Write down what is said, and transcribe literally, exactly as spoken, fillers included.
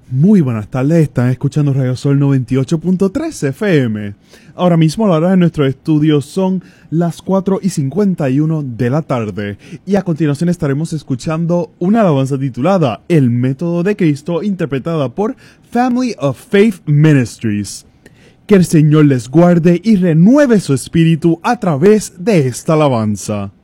Muy buenas tardes, están escuchando Radio Sol noventa y ocho punto tres F M. Ahora mismo la hora de nuestro estudio son las cuatro y cincuenta y uno de la tarde y a continuación estaremos escuchando una alabanza titulada El Método de Cristo, interpretada por Family of Faith Ministries. Que el Señor les guarde y renueve su espíritu a través de esta alabanza.